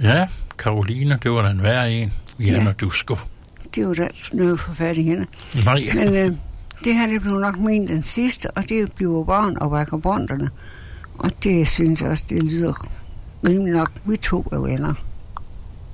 Ja, Karoline, det var da en værre en. Janne Dusko. Det var da noget forfærdeligt hende. Nej. Men det her, det blev nok min den sidste, og det bliver barn og vagabonderne. Og det synes jeg også, det lyder rimelig nok. Vi to er venner.